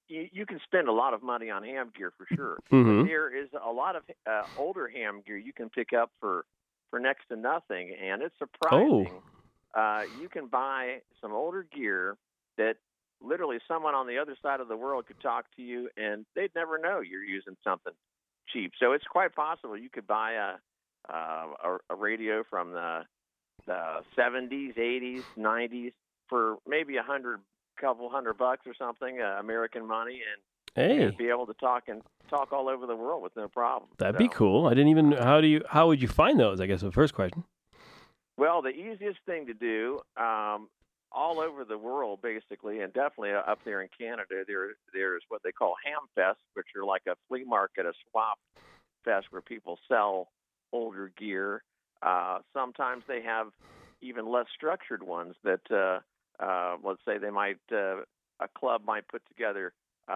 you can spend a lot of money on ham gear for sure, but Mm-hmm. there is a lot of older ham gear you can pick up for next to nothing, and it's Oh, surprising. You can buy some older gear that literally someone on the other side of the world could talk to you, and they'd never know you're using something cheap. So it's quite possible you could buy a radio from the 70s, 80s, 90s for maybe couple $100 or something, American money, and hey, be able to talk all over the world with no problem. that'd be So, cool. I didn't even. How would you find those? I guess the first question. well, the easiest thing to do, all over the world, basically, and definitely up there in Canada, there's what they call ham fest, which are like a flea market, a swap fest where people sell older gear. Sometimes they have even less structured ones that, let's say, a club might put together,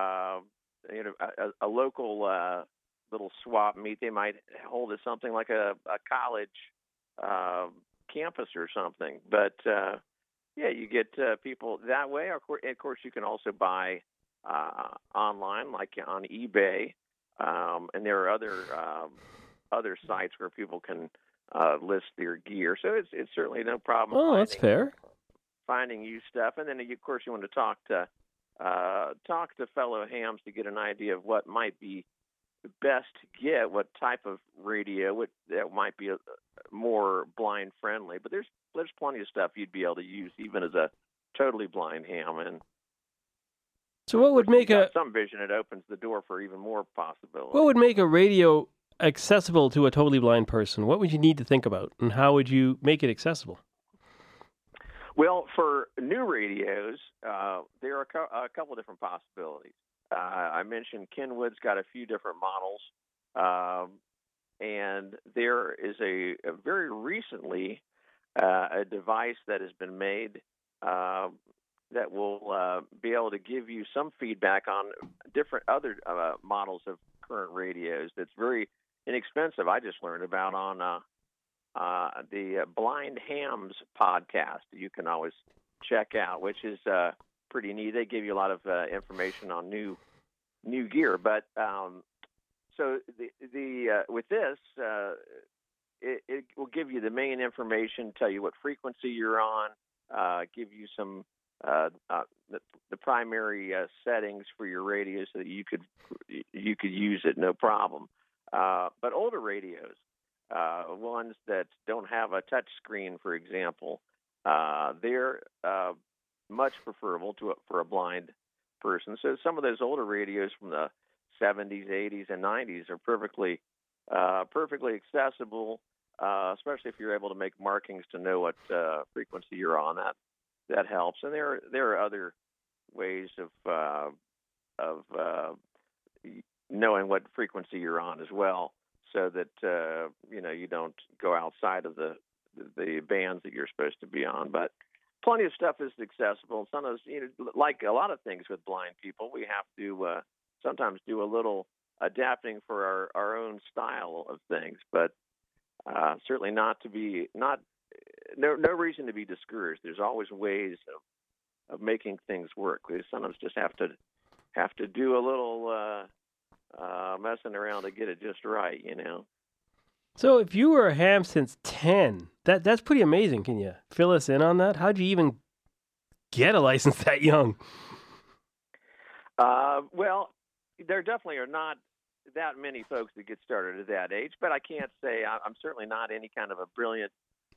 a local little swap meet. They might hold at something like a college uh, campus or something. But yeah, you get people that way. Of course, you can also buy online, like on eBay, and there are other sites where people can list their gear. So it's certainly no problem Oh, that's fair. finding used stuff. And then of course you want to talk to fellow hams to get an idea of what might be best to get, what type of radio that might be more blind friendly. But there's plenty of stuff you'd be able to use even as a totally blind ham. And So what would make some vision? It opens the door for even more possibilities. what would make a radio accessible to a totally blind person? What would you need to think about, and how would you make it accessible? Well, for new radios, there are a couple different possibilities. I mentioned Kenwood's got a few different models, and there is a very recently a device that has been made that will be able to give you some feedback on different other models of current radios. That's very inexpensive. I just learned about on the Blind Hams podcast. You can always check out, which is pretty neat. They give you a lot of information on new gear. But so the with this, it will give you the main information, tell you what frequency you're on, give you some the primary settings for your radio so that you could use it no problem. But older radios, ones that don't have a touch screen, for example, they're much preferable for a blind person. So some of those older radios from the 70s, 80s, and 90s are perfectly accessible, especially if you're able to make markings to know what frequency you're on. That helps. And there are other ways of knowing what frequency you're on as well, so that you don't go outside of the bands that you're supposed to be on. But plenty of stuff is accessible. Some of those, like a lot of things with blind people, we have to sometimes do a little adapting for our own style of things. But certainly no reason to be discouraged. There's always ways of making things work. We sometimes just have to do a little messing around to get it just right, So if you were a ham since 10, that's pretty amazing. Can you fill us in on that? How'd you even get a license that young? Well, there definitely are not that many folks that get started at that age, but I can't say I'm certainly not any kind of a brilliant,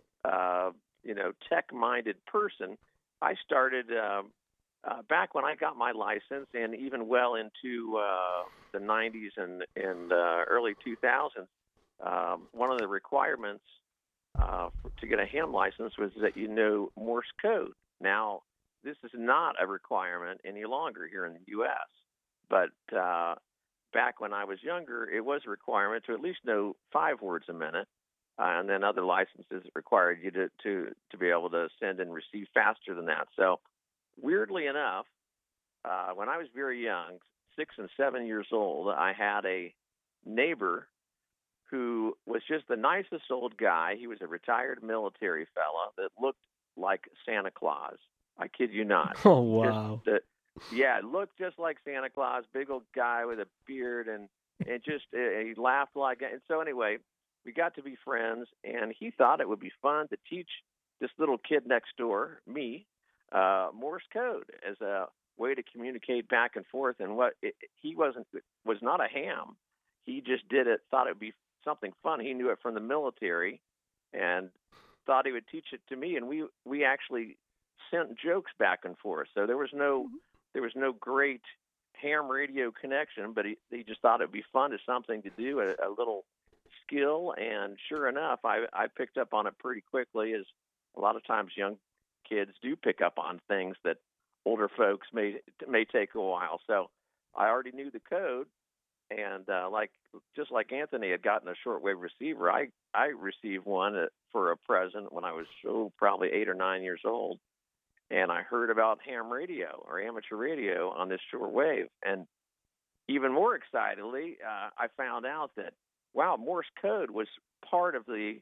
tech-minded person. I started back when I got my license, and even well into the 90s and early 2000s. One of the requirements to get a ham license was that you know Morse code. Now, this is not a requirement any longer here in the U.S., but back when I was younger, it was a requirement to at least know 5 words a minute, and then other licenses required you to be able to send and receive faster than that. So, weirdly enough, when I was very young, 6 and 7 years old, I had a neighbor who was just the nicest old guy. He was a retired military fella that looked like Santa Claus. I kid you not. Oh, wow. Just Yeah, looked just like Santa Claus, big old guy with a beard, and just he laughed like. And so anyway, we got to be friends, and he thought it would be fun to teach this little kid next door, me, Morse code as a way to communicate back and forth. And he was not a ham. He just did it, thought it would be something fun. He knew it from the military, and thought he would teach it to me. And we actually sent jokes back and forth. So there was no great ham radio connection, but he just thought it'd be fun as something to do, a little skill. And sure enough, I picked up on it pretty quickly, as a lot of times young kids do pick up on things that older folks may take a while. So I already knew the code, and just like Anthony had gotten a shortwave receiver, I received one for a present when I was probably 8 or 9 years old. And I heard about ham radio or amateur radio on this shortwave. And even more excitedly, I found out that, wow, Morse code was part of the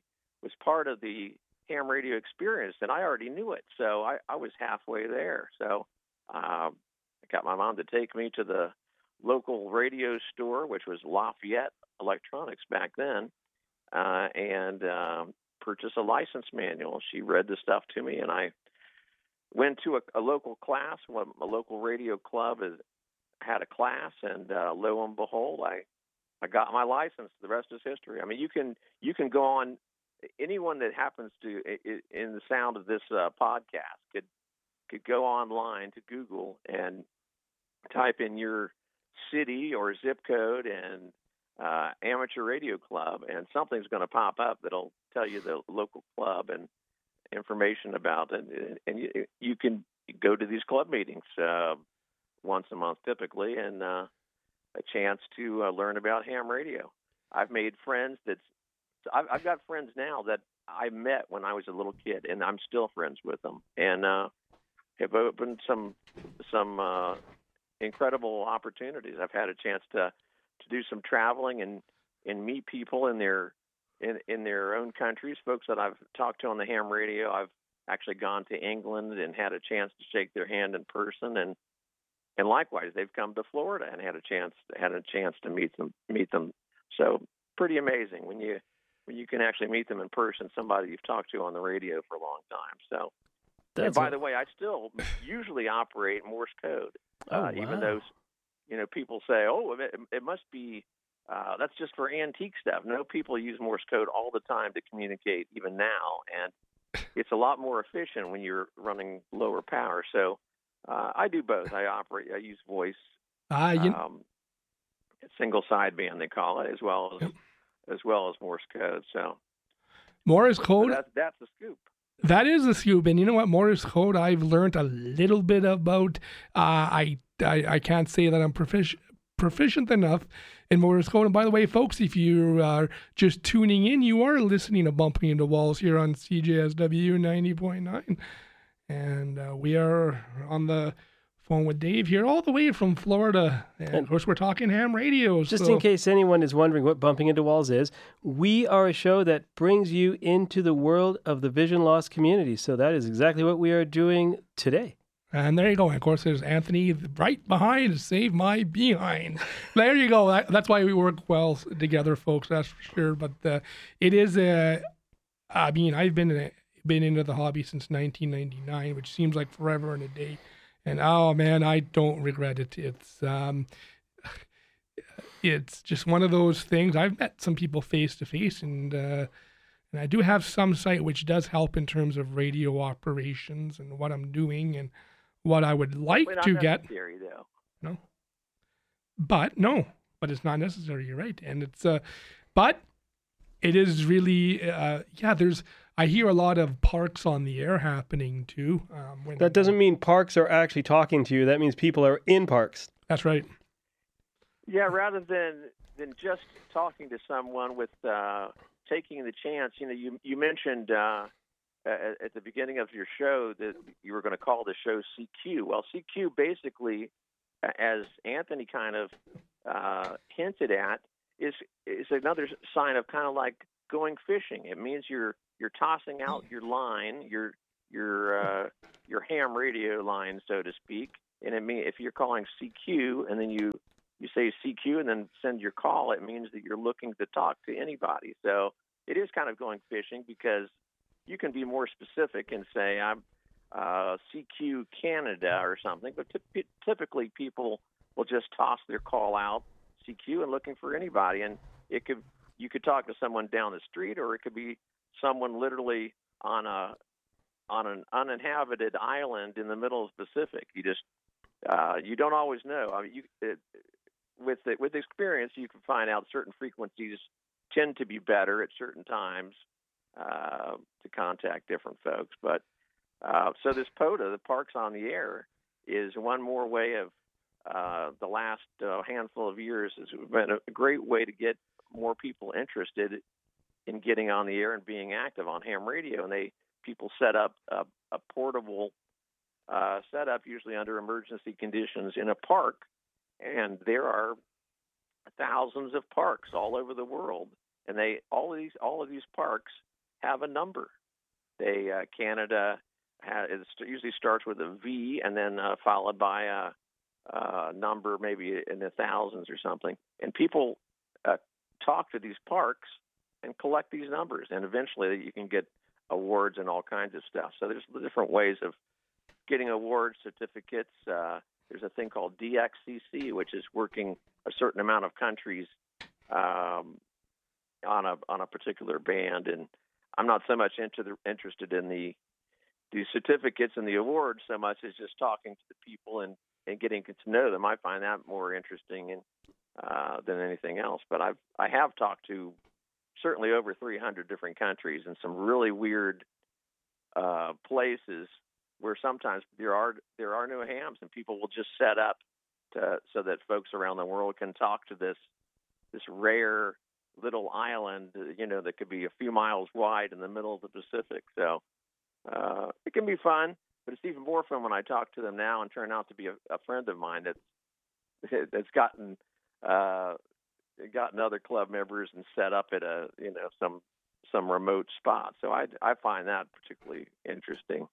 ham radio experience, and I already knew it. So I was halfway there. So I got my mom to take me to the local radio store, which was Lafayette Electronics back then, and purchase a license manual. She read the stuff to me, and I went to a local class. A local radio club had a class, and lo and behold, I got my license. The rest is history. I mean, you can go on. Anyone that happens to in the sound of this podcast could go online to Google and type in your city or zip code and amateur radio club, and something's going to pop up that'll tell you the local club and information about it. And you can go to these club meetings once a month typically, and a chance to learn about ham radio. I've made friends I've got friends now that I met when I was a little kid, and I'm still friends with them, and have opened some incredible opportunities. I've had a chance to do some traveling and meet people in their own countries, folks that I've talked to on the ham radio. I've actually gone to England and had a chance to shake their hand in person, and likewise they've come to Florida and had a chance to meet them. So pretty amazing when you can actually meet them in person, somebody you've talked to on the radio for a long time. So, and by the way, I still usually operate Morse code, even though people say, "Oh, it must be that's just for antique stuff." No, people use Morse code all the time to communicate, even now, and it's a lot more efficient when you're running lower power. So I do both. I use voice, single sideband they call it, as well as Morse code. So Morse code. That's the scoop. That is a scoop, and you know what? Morse code I've learned a little bit about. I can't say that I'm proficient enough in Morse code. And by the way, folks, if you are just tuning in, you are listening to Bumping Into Walls here on CJSW 90.9, and we are on the phone with Dave here, all the way from Florida. And of course, we're talking ham radio. Just in case anyone is wondering what Bumping Into Walls is, we are a show that brings you into the world of the vision loss community. So that is exactly what we are doing today. And there you go. And of course, there's Anthony right behind, Save My Behind. There you go. That's why we work well together, folks. That's for sure. But it is I've been into the hobby since 1999, which seems like forever and a day. And oh man, I don't regret it. It's just one of those things. I've met some people face to face, and I do have some sight, which does help in terms of radio operations and what I'm doing and what I would like to get. Necessary, though. No, but it's not necessary. You're right, and it's but it is really I hear a lot of parks on the air happening too. That doesn't mean parks are actually talking to you. That means people are in parks. That's right. Yeah, rather than just talking to someone with taking the chance. You mentioned at the beginning of your show that you were going to call the show CQ. Well, CQ basically, as Anthony kind of hinted at, is another sign of kind of like going fishing. It means you're tossing out your line, your ham radio line, so to speak, and it mean if you're calling CQ and then you say CQ and then send your call, it means that you're looking to talk to anybody. So it is kind of going fishing because you can be more specific and say I'm CQ Canada or something, but typically people will just toss their call out CQ and looking for anybody, and you could talk to someone down the street, or it could be someone literally on an uninhabited island in the middle of the Pacific. You don't always know. I mean, with experience, you can find out certain frequencies tend to be better at certain times to contact different folks. But so this POTA, the Parks on the Air, is one more way of the last handful of years has been a great way to get more people interested in getting on the air and being active on ham radio. And people set up a portable setup, usually under emergency conditions, in a park. And there are thousands of parks all over the world, and all of these parks have a number. Canada it usually starts with a V and then followed by a number maybe in the thousands or something. And people talk to these parks and collect these numbers, and eventually you can get awards and all kinds of stuff. So there's different ways of getting award certificates. There's a thing called DXCC, which is working a certain amount of countries on a particular band. And I'm not so much interested in the certificates and the awards so much as just talking to the people and getting to know them. I find that more interesting than anything else. But I have talked to certainly over 300 different countries and some really weird places where sometimes there are no hams, and people will just set up so that folks around the world can talk to this rare little island, that could be a few miles wide in the middle of the Pacific. So it can be fun, but it's even more fun when I talk to them now and turn out to be a friend of mine that's gotten other club members and set up at some remote spot. So I find that particularly interesting.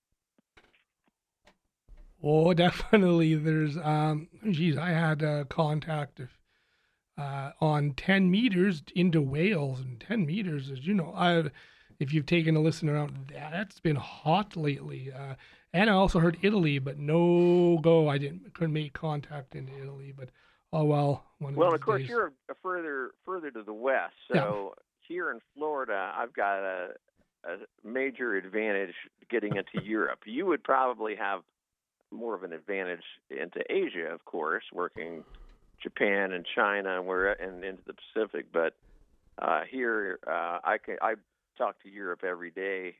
Oh, definitely. There's, I had contact on 10 meters into Wales, and 10 meters, as you know, if you've taken a listen around, that's been hot lately. And I also heard Italy, but no go. I couldn't make contact into Italy, but oh well. Well, of course, you're further to the west. So here in Florida, I've got a major advantage getting into Europe. You would probably have more of an advantage into Asia, of course, working Japan and China and into the Pacific. But here, I talk to Europe every day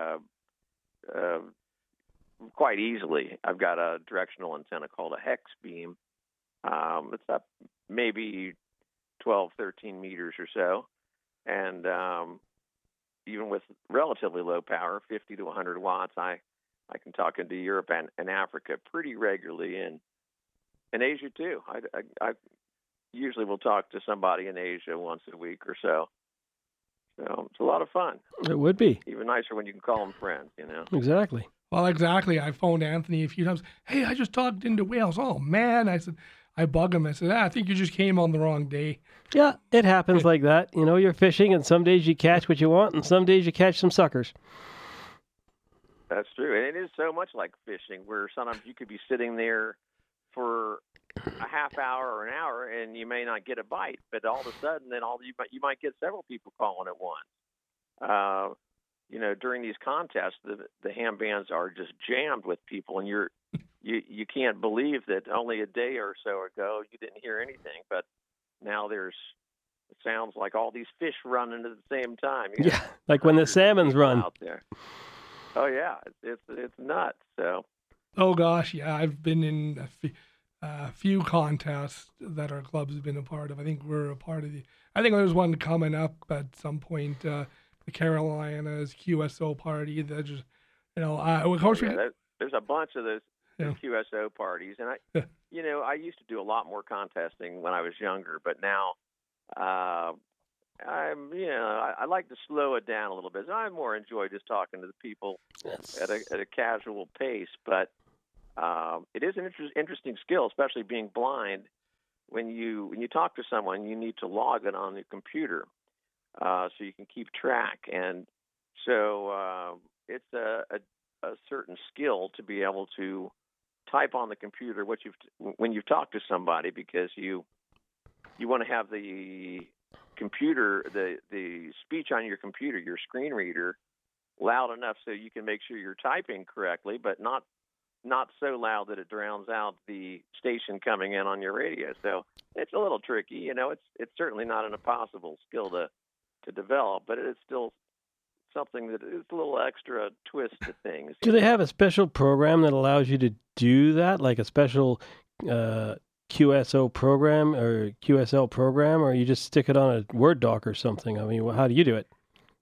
quite easily. I've got a directional antenna called a hex beam. It's up maybe 12, 13 meters or so. And even with relatively low power, 50 to 100 watts, I can talk into Europe and Africa pretty regularly, and Asia too. I usually will talk to somebody in Asia once a week or so. So it's a lot of fun. It would be. Even nicer when you can call them friends, Exactly. Well, exactly. I phoned Anthony a few times. Hey, I just talked into Wales. Oh, man. I bug him. I said, I think you just came on the wrong day. Yeah, it happens like that. You're fishing, and some days you catch what you want, and some days you catch some suckers. That's true. And it is so much like fishing, where sometimes you could be sitting there for a half hour or an hour, and you may not get a bite. But all of a sudden, then you might get several people calling at once. During these contests, the ham bands are just jammed with people, and you can't believe that only a day or so ago you didn't hear anything, but now it sounds like all these fish running at the same time. Yeah, like when the salmons run out there. Oh yeah, it's nuts. So. Oh gosh, yeah, I've been in a few contests that our club's been a part of. I think we're a part of I think there's one coming up at some point. The Carolinas QSO party. That just, of course, there's a bunch of those QSO parties, and I used to do a lot more contesting when I was younger, but now, I like to slow it down a little bit. I more enjoy just talking to the people at a casual pace, but it is an interesting skill, especially being blind. When you talk to someone, you need to log it on the computer so you can keep track. And so it's a certain skill to be able to type on the computer when you've talked to somebody, because you want to have the computer, the speech on your computer, your screen reader, loud enough so you can make sure you're typing correctly, but not so loud that it drowns out the station coming in on your radio. So it's a little tricky. It's certainly not an impossible skill to develop, but it is still something that is a little extra twist to things. Do they have a special program that allows you to do that, like a special QSO program or QSL program, or you just stick it on a Word doc or something? I mean, how do you do it?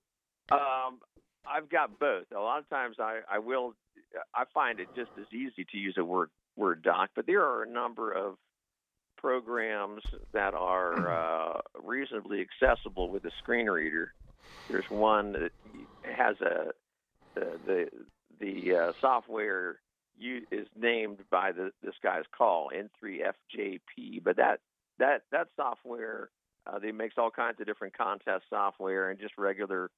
I've got both. A lot of times I find it just as easy to use a Word doc, but there are a number of programs that are reasonably accessible with a screen reader. There's one that has the software is named by this guy's call, N3FJP, but that software they makes all kinds of different contest software and just regular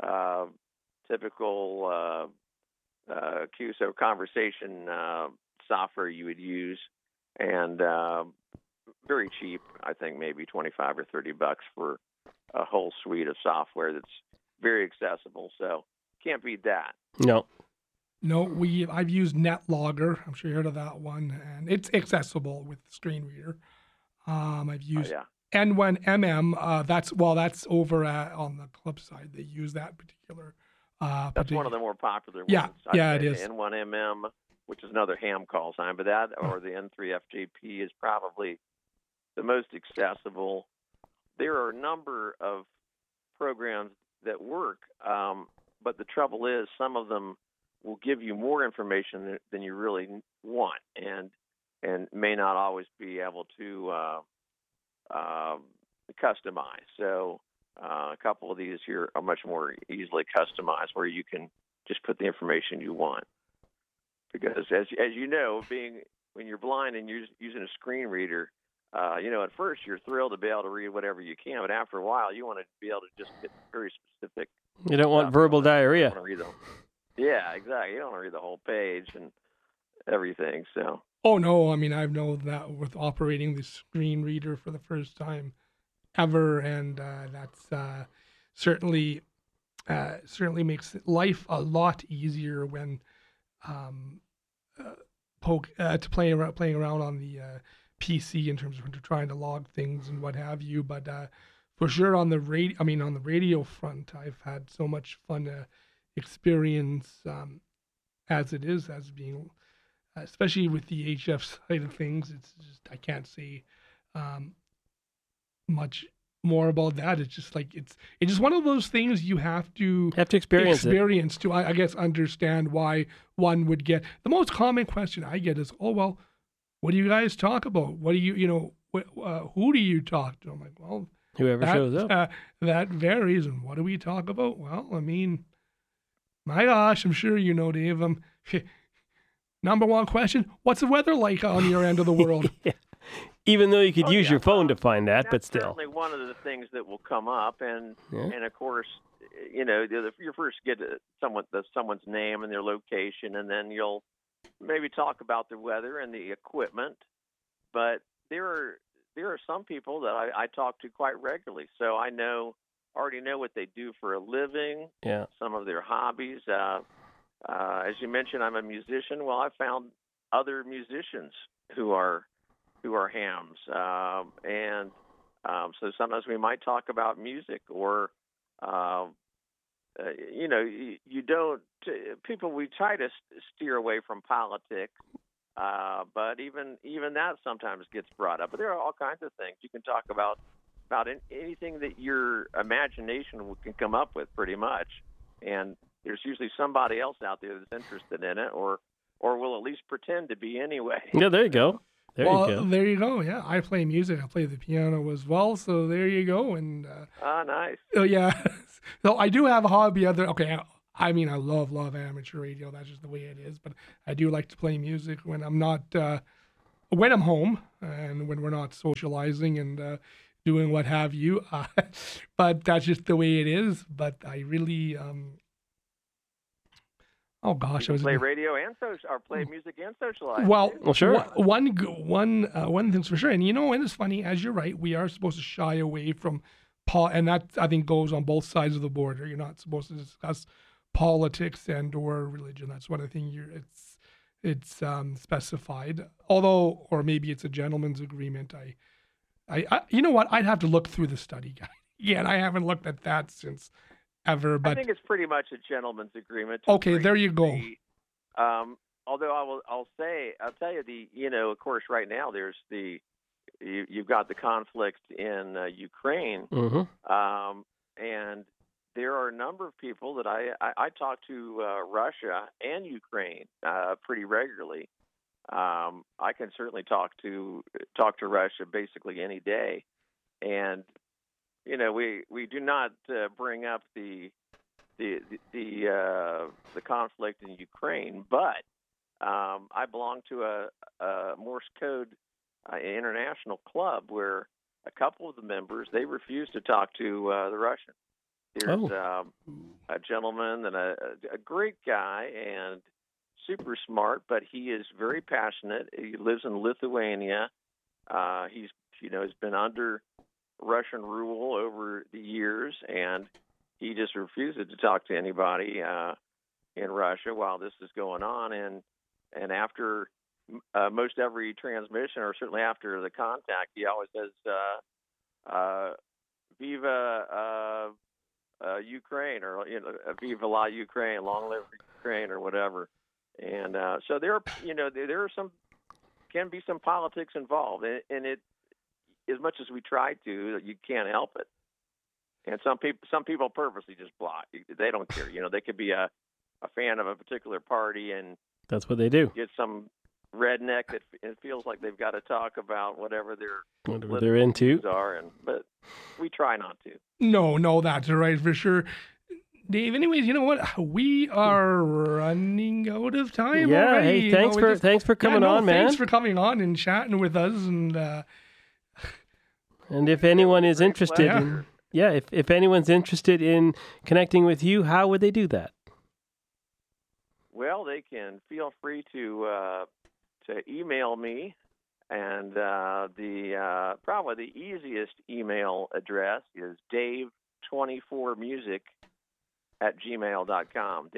typical QSO conversation software you would use, and very cheap. I think maybe $25 or $30 for a whole suite of software that's very accessible. So can't beat that. No, I've used NetLogger. I'm sure you heard of that one, and it's accessible with the screen reader. I've used N1MM. That's over on the club side. They use that particular. That's one of the more popular ones. Yeah, it is. N1MM, which is another ham call sign, but that or the N3FJP is probably the most accessible. There are a number of programs that work, but the trouble is some of them will give you more information than you really want, and may not always be able to customize. So a couple of these here are much more easily customized, where you can just put the information you want. Because as you know, when you're blind and you're using a screen reader, at first you're thrilled to be able to read whatever you can, but after a while you want to be able to just get very specific. You don't want verbal diarrhea. You don't want to read them. Yeah, exactly. You don't want to read the whole page and everything. So. Oh no! I mean, I've known that with operating the screen reader for the first time ever, and that's certainly makes life a lot easier when playing around on the PC in terms of trying to log things and what have you. But for sure on the radio front, I've had so much fun experience as it is, as being, especially with the HF side of things. It's just, I can't say much more about that. It's just like it's just one of those things you have to experience to, I guess, understand why one would get. The most common question I get is, "Oh well, what do you guys talk about? What do you who do you talk to?" I'm like, "Well, whoever shows up." That varies. And what do we talk about? Well, I mean, my gosh, I'm sure you know, Dave. Number one question: what's the weather like on your end of the world? Yeah. Even though you could use your phone to find that, but still. That's certainly one of the things that will come up, and of course, you first get someone's name and their location, and then you'll maybe talk about the weather and the equipment. But there are some people that I talk to quite regularly, so I already know what they do for a living. Yeah. Some of their hobbies. As you mentioned, I'm a musician. Well, I found other musicians who are hams, and so sometimes we might talk about music, or we try to steer away from politics, but even that sometimes gets brought up. But there are all kinds of things you can talk about anything that your imagination can come up with, pretty much, and there's usually somebody else out there that's interested in it, or will at least pretend to be anyway. Yeah, there you go. There you go. Yeah, I play music. I play the piano as well. So there you go. And nice. Oh yeah. So I do have a hobby. I mean, I love amateur radio. That's just the way it is. But I do like to play music when I'm not, when I'm home and when we're not socializing and doing what have you. But that's just the way it is. But I really, oh gosh, you can play radio and or play music and socialize. Well, sure. One thing's for sure, and and it's funny, as you're right, we are supposed to shy away from and that I think goes on both sides of the border. You're not supposed to discuss politics and or religion. That's what I think it's specified. Although, or maybe it's a gentleman's agreement. I you know what? I'd have to look through the study guide. Yeah, and I haven't looked at that since ever. But I think it's pretty much a gentleman's agreement. Okay, there you go. Although I'll tell you of course, right now there's you've got the conflict in Ukraine, and there are a number of people that I talk to Russia and Ukraine pretty regularly. I can certainly talk to Russia basically any day, and we do not bring up the conflict in Ukraine, but I belong to a Morse code international club where a couple of the members, they refuse to talk to the Russians. There's a gentleman and a great guy and super smart, but he is very passionate. He lives in Lithuania. He's has been under Russian rule over the years, and he just refuses to talk to anybody in Russia while this is going on. And after most every transmission, or certainly after the contact, he always says, "Viva Ukraine," or "Viva la Ukraine," "Long live Ukraine," or whatever. And so there are can be some politics involved, and it, as much as we try to, you can't help it. And some people purposely just block. They don't care. They could be a fan of a particular party, and that's what they do. Get some redneck that it feels like they've got to talk about whatever they're into but we try not to. No, that's right for sure. Dave, anyways, you know what? We are running out of time already. Hey, thanks for coming on, man. Thanks for coming on and chatting with us. And if anyone is interested if anyone's interested in connecting with you, how would they do that? Well, they can feel free to email me, and probably the easiest email address is dave24music@gmail.com.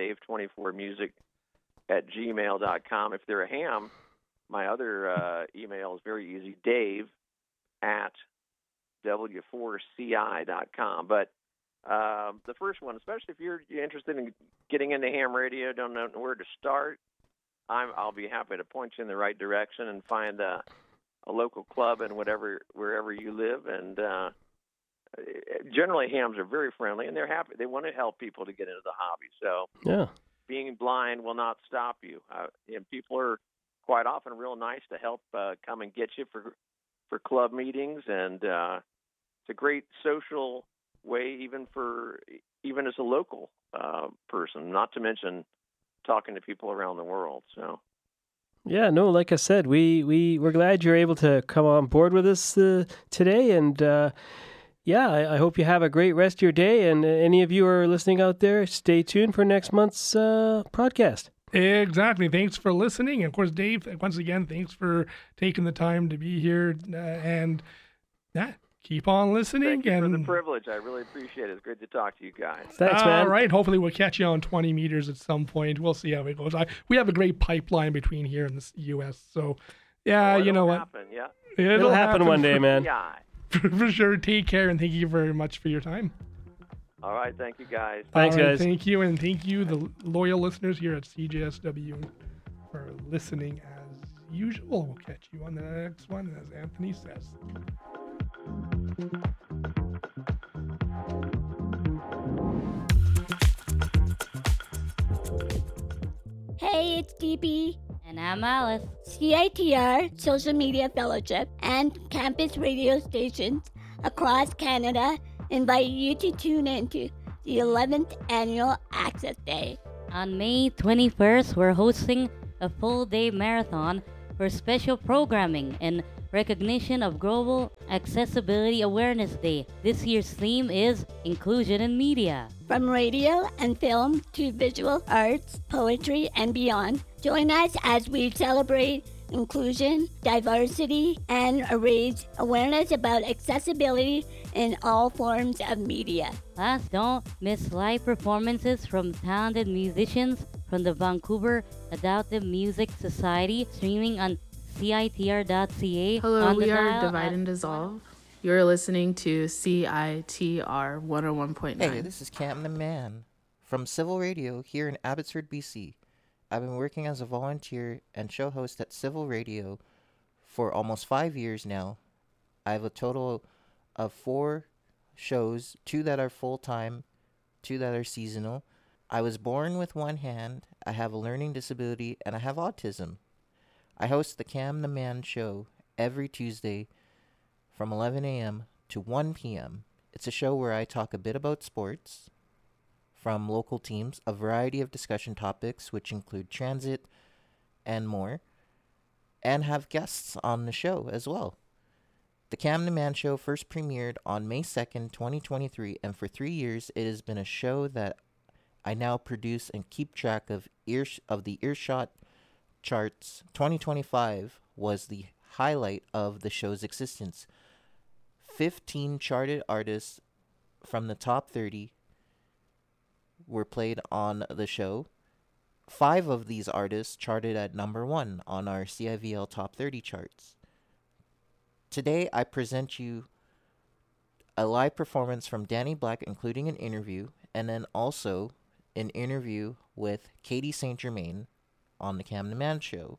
dave24music@gmail.com. If they're a ham, my other email is very easy, dave@w4ci.com. But the first one, especially if you're interested in getting into ham radio, don't know where to start, I'll be happy to point you in the right direction and find a local club and wherever you live. And generally, hams are very friendly, and they're happy. They want to help people to get into the hobby. So being blind will not stop you. And people are quite often real nice to help come and get you for club meetings, and it's a great social way, even as a local person, not to mention talking to people around the world. So like I said, we're glad you're able to come on board with us today, and I hope you have a great rest of your day. And any of you who are listening out there, stay tuned for next month's podcast. Exactly. Thanks for listening. And of course, Dave, once again, thanks for taking the time to be here. Keep on listening. Thank you for the privilege. I really appreciate it. It's great to talk to you guys. Thanks, man. All right. Hopefully we'll catch you on 20 meters at some point. We'll see how it goes. We have a great pipeline between here and the U.S. So, you know what? Happen. Yeah. It'll happen one day, man. For sure. Take care, and thank you very much for your time. All right. Thank you, guys. Thanks, guys. Thank you, and thank you, the loyal listeners here at CJSW, for listening as usual. We'll catch you on the next one, as Anthony says. Hey, it's DB. And I'm Alice. CITR, Social Media Fellowship, and campus radio stations across Canada invite you to tune in to the 11th Annual Access Day. On May 21st, we're hosting a full-day marathon for special programming in recognition of Global Accessibility Awareness Day. This year's theme is Inclusion in Media. From radio and film to visual arts, poetry, and beyond, join us as we celebrate inclusion, diversity, and raise awareness about accessibility in all forms of media. Last, don't miss live performances from talented musicians from the Vancouver Adaptive Music Society, streaming on CITR.ca. Hello, we are dial Divide at- and Dissolve. You're listening to CITR 101.9. Hey, this is Cam the Man from Civil Radio here in Abbotsford, BC. I've been working as a volunteer and show host at Civil Radio for almost 5 years now. I have a total of 4 shows, 2 that are full-time, 2 that are seasonal. I was born with one hand, I have a learning disability, and I have autism. I host the Cam the Man show every Tuesday from 11 a.m. to 1 p.m. It's a show where I talk a bit about sports from local teams, a variety of discussion topics which include transit and more, and have guests on the show as well. The Cam the Man show first premiered on May 2nd, 2023, and for 3 years it has been a show that I now produce and keep track of the Earshot charts. 2025 was the highlight of the show's existence. 15 charted artists from the top 30 were played on the show. 5 of these artists charted at number 1 on our CIVL Top 30 charts. Today, I present you a live performance from Danny Black, including an interview, and then also an interview with Katie St. Germain on the Cam the Man show.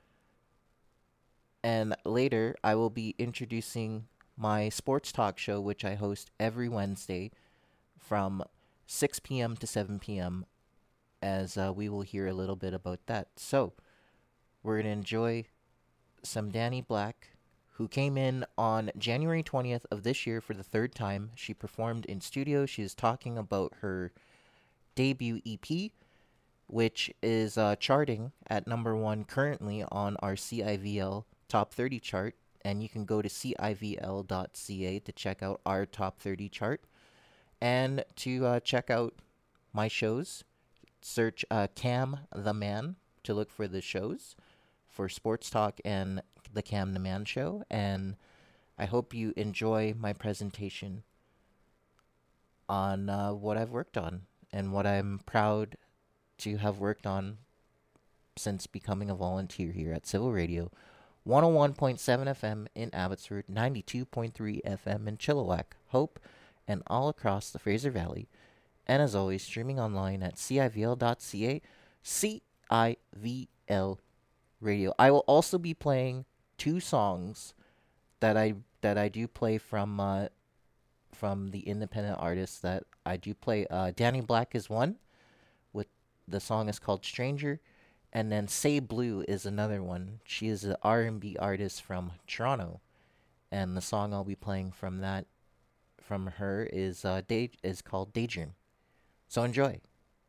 And later, I will be introducing my sports talk show, which I host every Wednesday from 6 p.m. to 7 p.m., as we will hear a little bit about that. So, we're going to enjoy some Danny Black, who came in on January 20th of this year for the 3rd time. She performed in studio. She is talking about her debut EP, which is charting at number 1 currently on our CIVL Top 30 chart. And you can go to CIVL.ca to check out our Top 30 chart. And to check out my shows, search Cam the Man to look for the shows for Sports Talk and the Cam the Man show. And I hope you enjoy my presentation on what I've worked on and what I'm proud to have worked on since becoming a volunteer here at Civil Radio. 101.7 FM in Abbotsford, 92.3 FM in Chilliwack, Hope, and all across the Fraser Valley. And as always, streaming online at CIVL.ca, CIVL Radio. I will also be playing 2 songs that I do play from the independent artists that I do play. Danny Black is one, with the song is called Stranger. And then Say Blue is another one. She is an R&B artist from Toronto. And the song I'll be playing from her is called Daydream. So enjoy.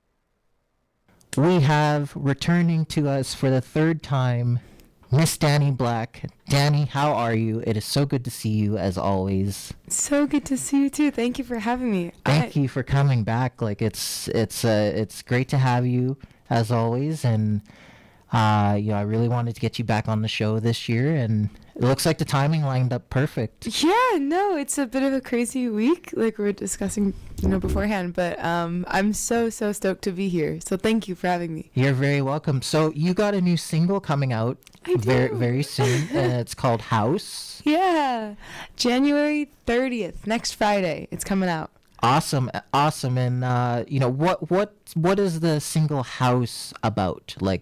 We have returning to us for the 3rd time, Miss Danny Black. Danny, how are you? It is so good to see you as always. So good to see you too. Thank you for having me. Thank you for coming back. Like it's great to have you as always, and I really wanted to get you back on the show this year, and it looks like the timing lined up perfect. Yeah, no, it's a bit of a crazy week, like we were discussing, beforehand, but I'm so stoked to be here. So thank you for having me. You're very welcome. So you got a new single coming out very, very soon, and it's called House. Yeah, January 30th, next Friday, it's coming out. Awesome. And what is the single House about? Like,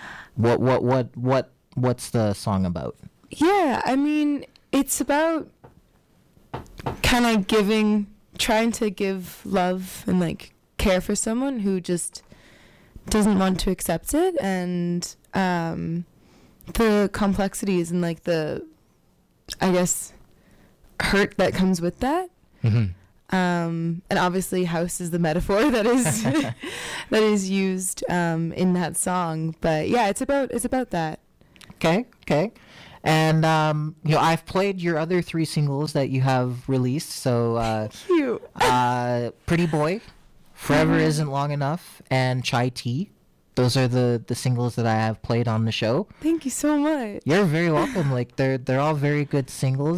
what's the song about? Yeah, I mean, it's about kind of trying to give love and like care for someone who just doesn't want to accept it, and the complexities and like the, I guess, hurt that comes with that. Mm-hmm. And obviously house is the metaphor that is that is used in that song. But yeah, it's about that. Okay. And I've played your other 3 singles that you have released. So Cute. Pretty Boy, Forever Isn't Long Enough, and Chai Tea. Those are the singles that I have played on the show. Thank you so much. You're very welcome. Like they're all very good singles.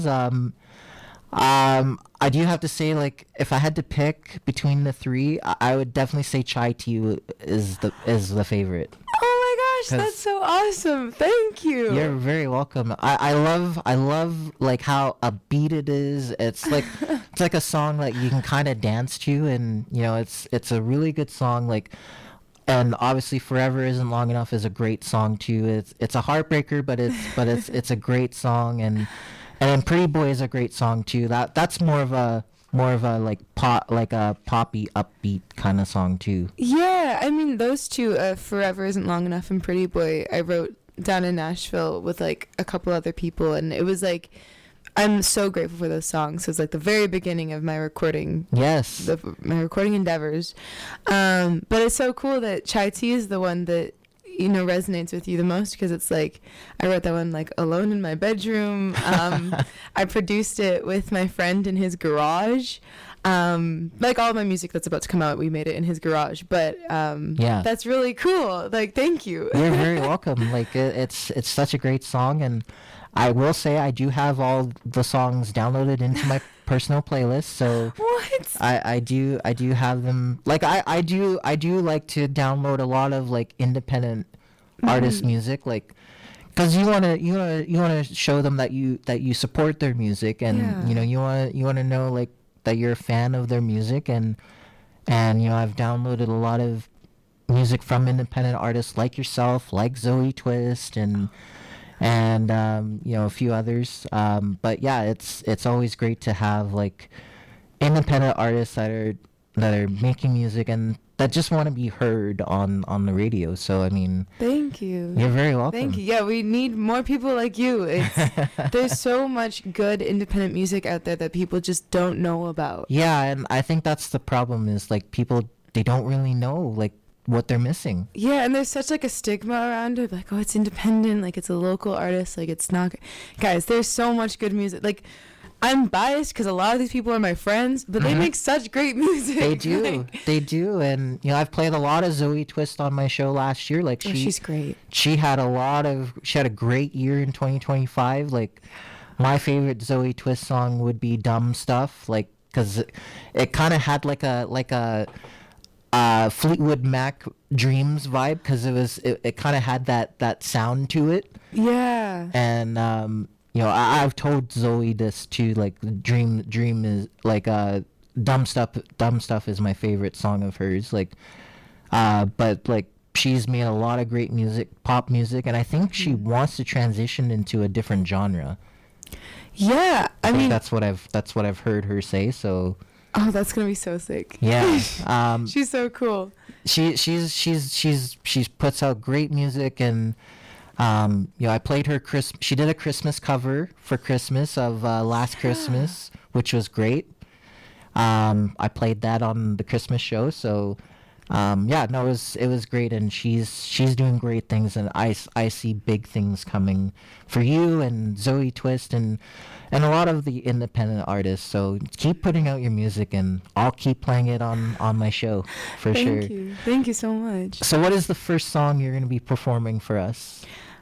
I do have to say, like, if I had to pick between the 3, I would definitely say Chai Tea is the favorite. Oh my gosh, that's so awesome. Thank you. You're very welcome. I love like how upbeat it is. It's like a song that you can kind of dance to, and it's a really good song. Like, and obviously Forever Isn't Long Enough is a great song too. It's a heartbreaker, but it's a great song, and then Pretty Boy is a great song too. That's more of a like a poppy upbeat kind of song too. Yeah, I mean those two, Forever Isn't Long Enough and Pretty Boy, I wrote down in Nashville with like a couple other people, and it was like, I'm so grateful for those songs. It was like the very beginning of my recording. Yes. My recording endeavors. But it's so cool that Chai Tea is the one that resonates with you the most, because it's like I wrote that one like alone in my bedroom. I produced it with my friend in his garage. Like all of my music that's about to come out, we made it in his garage. But yeah, that's really cool. Like, thank you. You're very welcome. Like it's such a great song, and I will say I do have all the songs downloaded into my personal playlist. So what? I do have them. Like I do like to download a lot of like independent artist music, like, because you wanna show them that you support their music, and you wanna know like that you're a fan of their music, and I've downloaded a lot of music from independent artists like yourself, like Zoe Twist, and a few others. But yeah, it's always great to have like independent artists that are making music and that just want to be heard on the radio. So I mean, thank you. You're very welcome. Thank you. Yeah, we need more people like you. There's so much good independent music out there that people just don't know about. Yeah, and I think that's the problem, is like people, they don't really know like what they're missing. Yeah, and there's such like a stigma around it, like, oh, it's independent, like it's a local artist, like it's not. Guys, there's so much good music. Like, I'm biased because a lot of these people are my friends, but they make such great music. They do. They do. And I've played a lot of Zoe Twist on my show last year. Like, she's great. She had a great year in 2025. Like, my favorite Zoe Twist song would be Dumb Stuff, like, because it kind of had like a Fleetwood Mac Dreams vibe, because it kind of had that sound to it. Yeah. And I've told Zoe this too, like, dream is like Dumb Stuff is my favorite song of hers, like, but like she's made a lot of great music, pop music, and I think she wants to transition into a different genre. Yeah, I mean, that's what I've heard her say. So oh, that's gonna be so sick. Yeah. She's so cool. She's puts out great music, and I played her she did a Christmas cover for Christmas of Last Christmas, which was great. I played that on the Christmas show, so it was great, and she's doing great things, and I see big things coming for you and Zoe Twist and a lot of the independent artists. So keep putting out your music, and I'll keep playing it on my show for sure. Thank you so much. So what is the first song you're going to be performing for us?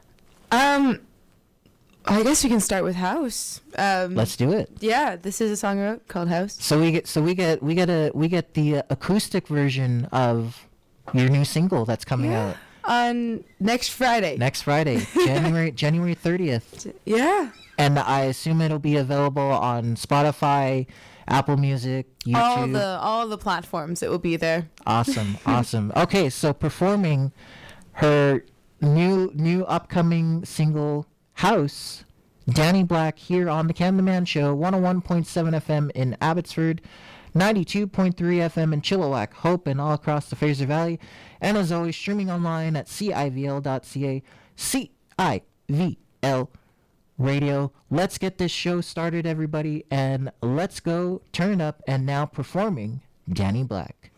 I guess we can start with House. Let's do it. Yeah, this is a song I wrote called House. So we get the acoustic version of your new single that's coming out on next Friday. January 30th. Yeah. And I assume it'll be available on Spotify, Apple Music, YouTube. All the platforms, it will be there. Awesome. Okay, so performing her new upcoming single, House, Danny Black, here on the Can the Man Show, 101.7 FM in Abbotsford, 92.3 FM in Chilliwack, Hope, and all across the Fraser Valley, and as always, streaming online at civl.ca, civl.ca. Radio. Let's get this show started, everybody, and let's go turn it up. And now performing, Danny Black.